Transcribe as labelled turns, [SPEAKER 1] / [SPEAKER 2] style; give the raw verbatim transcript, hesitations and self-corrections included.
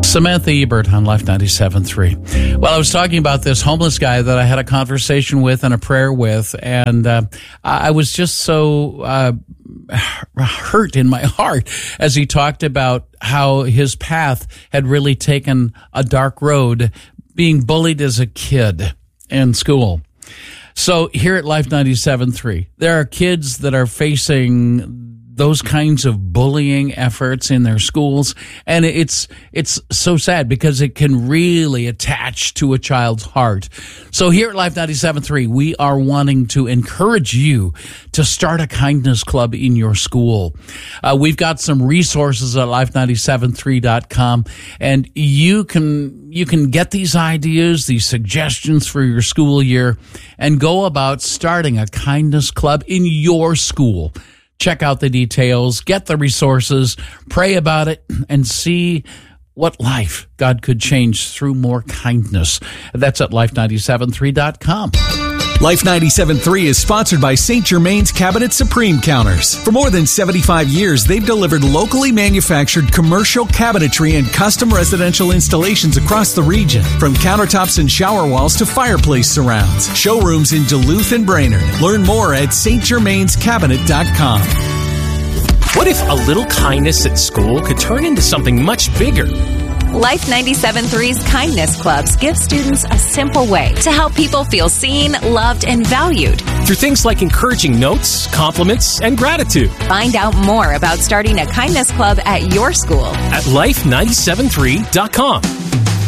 [SPEAKER 1] Samantha Ebert on Life ninety-seven point three. Well, I was talking about this homeless guy that I had a conversation with and a prayer with, and uh, I was just so uh, hurt in my heart as he talked about how his path had really taken a dark road, being bullied as a kid in school. So here at Life ninety-seven point three, there are kids that are facing those kinds of bullying efforts in their schools, and it's it's so sad because it can really attach to a child's heart. So here at Life ninety-seven point three, we are wanting to encourage you to start a kindness club in your school. Uh, we've got some resources at life ninety-seven three dot com, and you can you can get these ideas, these suggestions for your school year, and go about starting a kindness club in your school. Check out the details, get the resources, pray about it, and see what life God could change through more kindness. That's at life ninety-seven three dot com.
[SPEAKER 2] Life ninety-seven point three is sponsored by Saint Germain's Cabinet Supreme Counters. For more than seventy-five years, they've delivered locally manufactured commercial cabinetry and custom residential installations across the region. From countertops and shower walls to fireplace surrounds. Showrooms in Duluth and Brainerd. Learn more at s t germains cabinet dot com.
[SPEAKER 3] What if a little kindness at school could turn into something much bigger?
[SPEAKER 4] Life ninety-seven point three's Kindness Clubs give students a simple way to help people feel seen, loved, and valued.
[SPEAKER 3] Through things like encouraging notes, compliments, and gratitude.
[SPEAKER 4] Find out more about starting a Kindness Club at your school
[SPEAKER 3] at life ninety-seven three dot com.